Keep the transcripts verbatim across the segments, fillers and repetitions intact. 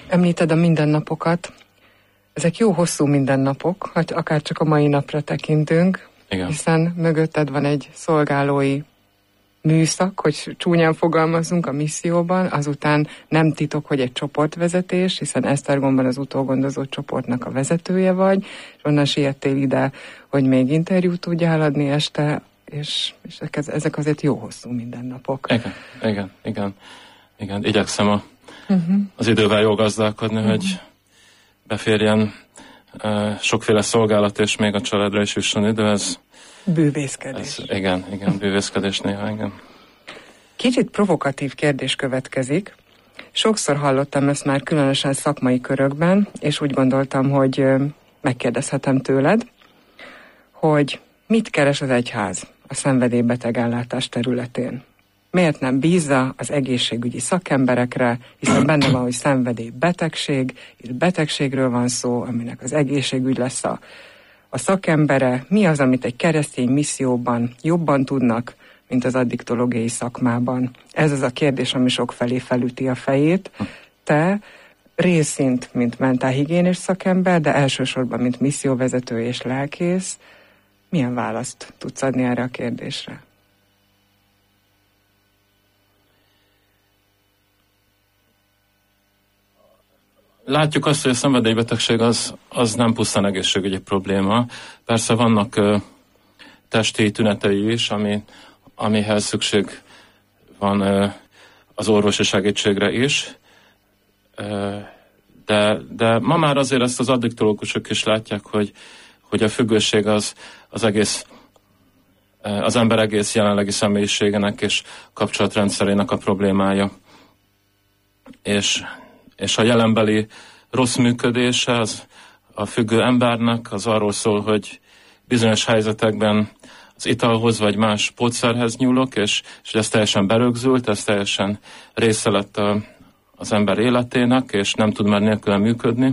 Említed a mindennapokat. Ezek jó hosszú mindennapok, hogy akár csak a mai napra tekintünk, igen. Hiszen mögötted van egy szolgálói műszak, hogy csúnyán fogalmazunk a misszióban, azután nem titok, hogy egy csoportvezetés, hiszen Esztergomban az utógondozó csoportnak a vezetője vagy, és onnan siettél ide, hogy még interjút tudjál adni este, és, és ezek azért jó hosszú mindennapok. Igen, igen, igen. igen. Igyekszem a, uh-huh. az idővel jól gazdálkodni, uh-huh. hogy beférjen uh, sokféle szolgálat, és még a családra is jusson idő, ez bűvészkedés. Ez, igen, igen, bűvészkedés néha, igen. Kicsit provokatív kérdés következik. Sokszor hallottam ezt már különösen szakmai körökben, és úgy gondoltam, hogy megkérdezhetem tőled, hogy mit keres az egyház a szenvedélybeteg-ellátás területén? Miért nem bízza az egészségügyi szakemberekre, hiszen benne van, hogy szenvedélybetegség, itt betegségről van szó, aminek az egészségügy lesz a A szakembere, mi az, amit egy keresztény misszióban jobban tudnak, mint az addiktológiai szakmában? Ez az a kérdés, ami sokfelé felüti a fejét. Te részint, mint mentálhigiénés szakember, de elsősorban, mint misszióvezető és lelkész, milyen választ tudsz adni erre a kérdésre? Látjuk azt, hogy a szenvedélybetegség az, az nem pusztán egészségügyi probléma. Persze vannak ö, testi tünetei is, ami, amihez szükség van ö, az orvosi segítségre is. Ö, de, de ma már azért ezt az addiktológusok is látják, hogy, hogy a függőség az, az egész, az ember egész jelenlegi személyiségének és kapcsolatrendszerének a problémája. És és a jelenbeli rossz működése az a függő embernek az arról szól, hogy bizonyos helyzetekben az italhoz vagy más pótszerhez nyúlok, és, és ez teljesen berögzült, ez teljesen része lett a, az ember életének, és nem tud már nélküle működni.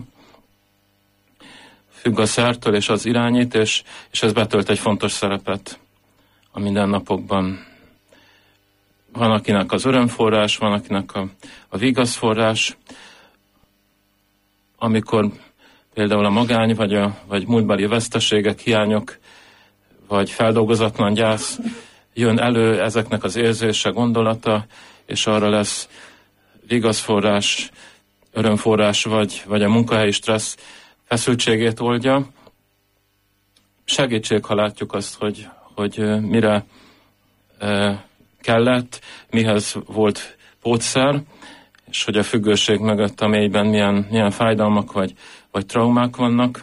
Függ a szertől és az irányít, és, és ez betölt egy fontos szerepet a mindennapokban. Van akinek az örömforrás, van akinek a, a vigaszforrás. Amikor például a magány, vagy, a, vagy múltbeli veszteségek, hiányok, vagy feldolgozatlan gyász jön elő, ezeknek az érzése, gondolata, és arra lesz vigaszforrás, örömforrás, vagy, vagy a munkahelyi stressz feszültségét oldja. Segítség, ha látjuk azt, hogy, hogy mire e, kellett, mihez volt pótszer, és hogy a függőség mögött a mélyben milyen, milyen fájdalmak vagy, vagy traumák vannak.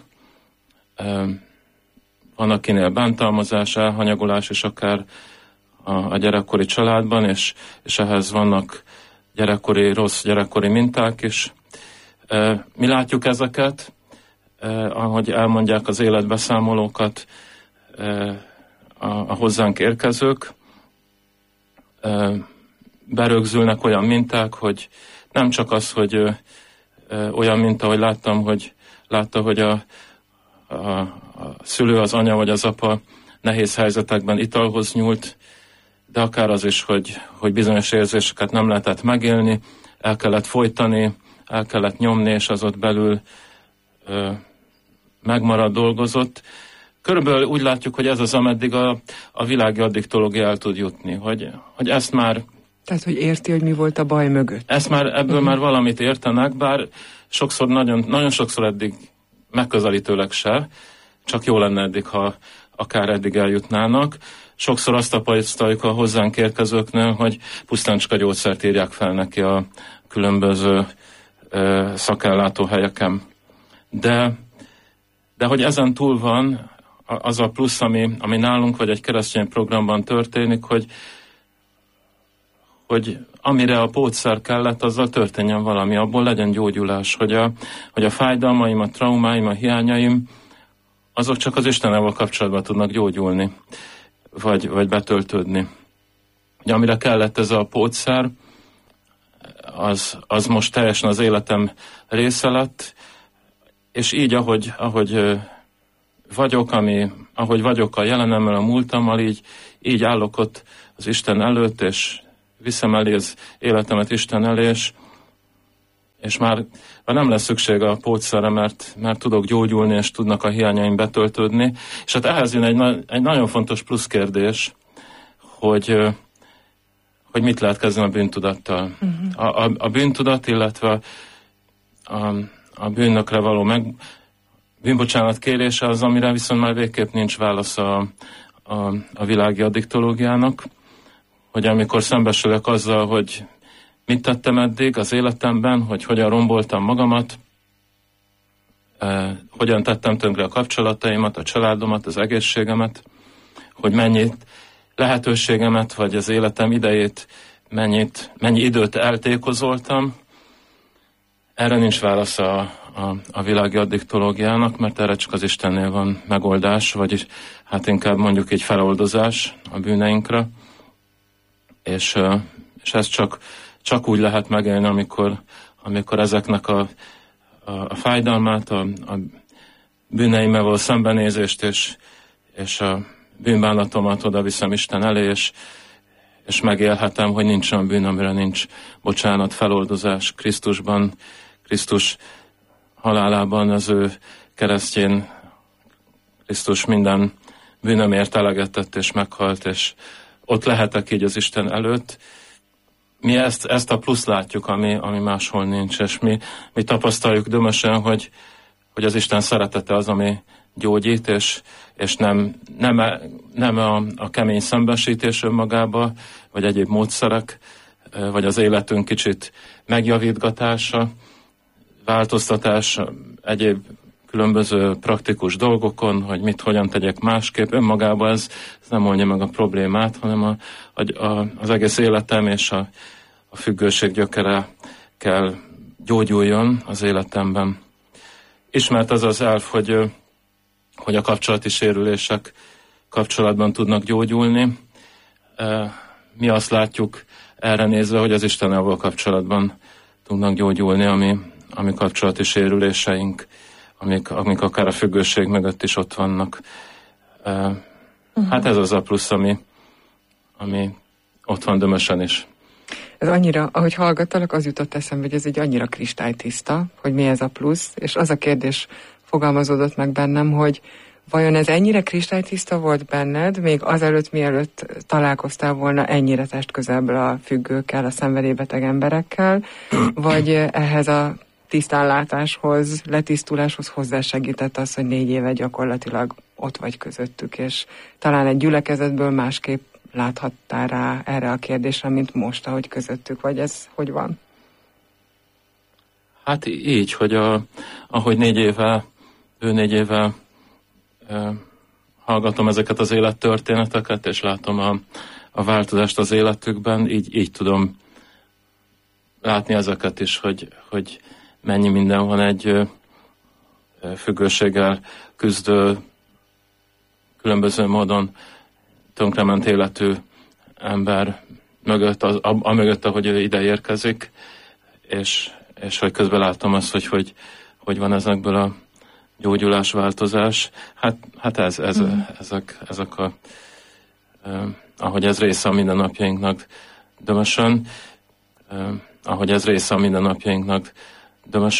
Van akinél bántalmazás, elhanyagolás is akár a, a gyerekkori családban, és, és ehhez vannak gyerekkori, rossz gyerekkori minták is. Mi látjuk ezeket, ahogy elmondják az életbeszámolókat a, a hozzánk érkezők. Berögzülnek olyan minták, hogy nem csak az, hogy ö, ö, olyan minta, hogy láttam, hogy látta, hogy a, a, a szülő, az anya vagy az apa nehéz helyzetekben italhoz nyúlt, de akár az is, hogy, hogy bizonyos érzéseket nem lehetett megélni, el kellett folytani, el kellett nyomni, és az ott belül ö, megmaradt, dolgozott. Körülbelül úgy látjuk, hogy ez az, ameddig a, a világi addiktológia el tud jutni, hogy, hogy ezt már... Tehát, hogy érti, hogy mi volt a baj mögött. Ezt már, ebből uh-huh. már valamit értenek, bár sokszor, nagyon, nagyon sokszor eddig megközelítőleg se, csak jó lenne eddig, ha akár eddig eljutnának. Sokszor azt tapasztaljuk a hozzánk érkezőknél, hogy pusztán csak a gyógyszert írják fel neki a különböző ö, szakellátó helyeken. De, de hogy ezen túl van az a plusz, ami, ami nálunk, vagy egy keresztény programban történik, hogy hogy amire a pótszer kellett, azzal történjen valami, abból legyen gyógyulás, hogy a, hogy a fájdalmaim, a traumáim, a hiányaim, azok csak az Istennel kapcsolatban tudnak gyógyulni, vagy, vagy betöltődni. Ugye, amire kellett ez a pótszer, az, az most teljesen az életem része lett, és így, ahogy, ahogy vagyok, ami, ahogy vagyok a jelenemmel, a múltammal, így, így állok ott az Isten előtt, és viszem elé az életemet Isten elé, és, és már, már nem lesz szükség a pótszerre, mert, mert tudok gyógyulni, és tudnak a hiányaim betöltődni. És hát ehhez jön egy, egy nagyon fontos plusz kérdés, hogy, hogy mit lehet kezdeni a bűntudattal. Uh-huh. A, a, a bűntudat, illetve a, a bűnökre való meg, bűnbocsánat kérése az, amire viszont már végképp nincs válasz a, a, a világi addiktológiának, hogy amikor szembesülök azzal, hogy mit tettem eddig az életemben, hogy hogyan romboltam magamat, eh, hogyan tettem tönkre a kapcsolataimat, a családomat, az egészségemet, hogy mennyit lehetőségemet, vagy az életem idejét, mennyit, mennyi időt eltékozoltam. Erre nincs válasz a, a, a világi addiktológiának, mert erre csak az Istennél van megoldás, vagyis hát inkább mondjuk egy feloldozás a bűneinkre, és, és ez csak, csak úgy lehet megélni, amikor, amikor ezeknek a, a, a fájdalmát, a, a bűneimmel való szembenézést, és, és a bűnbánatomat oda viszem Isten elé, és, és megélhetem, hogy nincs olyan bűn, amire nincs bocsánat, feloldozás Krisztusban, Krisztus halálában, az ő keresztjén Krisztus minden bűnömért eleget tett és meghalt, és ott lehetek így az Isten előtt. Mi ezt, ezt a plusz látjuk, ami, ami máshol nincs, és mi, mi tapasztaljuk dömösen, hogy, hogy az Isten szeretete az, ami gyógyít, és, és nem, nem, nem a, a kemény szembesítés önmagába, vagy egyéb módszerek, vagy az életünk kicsit megjavítgatása, változtatás, egyéb különböző praktikus dolgokon, hogy mit, hogyan tegyek másképp. Önmagában ez, ez nem oldja meg a problémát, hanem a, a, a, az egész életem és a, a függőség gyökere kell gyógyuljon az életemben. Ismert az az elv, hogy, hogy a kapcsolati sérülések kapcsolatban tudnak gyógyulni. Mi azt látjuk erre nézve, hogy az Istennel való kapcsolatban tudnak gyógyulni, ami, ami kapcsolati sérüléseink, amik, amik akár a függőség mögött is ott vannak. Uh, uh-huh. Hát ez az a plusz, ami, ami ott van dömösen is. Ez annyira, ahogy hallgattalak, az jutott eszembe, hogy ez egy annyira kristálytiszta, hogy mi ez a plusz, és az a kérdés fogalmazódott meg bennem, hogy vajon ez ennyire kristálytiszta volt benned, még azelőtt, mielőtt találkoztál volna ennyire testközelből a függőkkel, a szenvedélybeteg emberekkel, vagy ehhez a tisztánlátáshoz, letisztuláshoz hozzásegített az, hogy négy éve gyakorlatilag ott vagy közöttük, és talán egy gyülekezetből másképp láthattál rá erre a kérdésre, mint most, ahogy közöttük vagy. Ez hogy van? Hát így, hogy a, ahogy négy éve, ő négy éve eh, hallgatom ezeket az élettörténeteket, és látom a, a változást az életükben, így, így tudom látni ezeket is, hogy, hogy mennyi minden van egy ö, függőséggel küzdő, különböző módon tönkrement életű ember mögött, az, a, a mögött, ahogy ő ide érkezik, és, és hogy közben látom azt, hogy, hogy hogy van ezekből a gyógyulás, változás. Hát, hát ez, ez, mm. ezek, ezek a, eh, ahogy ez része a mindennapjainknak dömösen, eh, ahogy ez része a mindennapjainknak dömösen,